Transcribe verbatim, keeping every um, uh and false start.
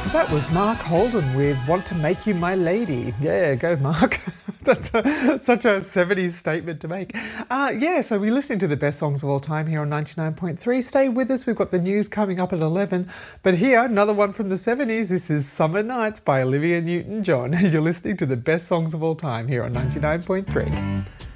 That was Mark Holden with Want to Make You My Lady. Yeah, go Mark. That's a, such a seventies statement to make. Uh, yeah, so we're listening to the best songs of all time here on ninety-nine point three. Stay with us, we've got the news coming up at eleven. But here, another one from the seventies. This is Summer Nights by Olivia Newton-John. You're listening to the best songs of all time here on ninety-nine point three.